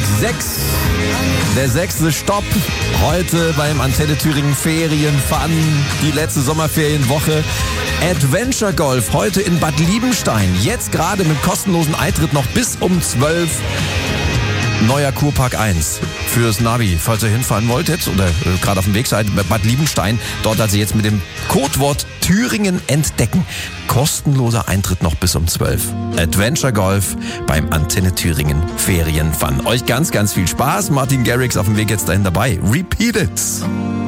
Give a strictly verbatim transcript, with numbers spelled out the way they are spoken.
sechs. Der sechste Stopp heute beim Antenne Thüringen Ferienfun. Die letzte Sommerferienwoche. Adventure Golf heute in Bad Liebenstein. Jetzt gerade mit kostenlosen Eintritt noch bis um zwölf. Neuer Kurpark eins fürs Navi, falls ihr hinfahren wolltet oder äh, gerade auf dem Weg seid, Bad Liebenstein. Dort also jetzt mit dem Codewort Thüringen entdecken. Kostenloser Eintritt noch bis um zwölf. Adventure Golf beim Antenne Thüringen Ferienfun. Euch ganz, ganz viel Spaß. Martin Garrix auf dem Weg jetzt dahin dabei. Repeat it.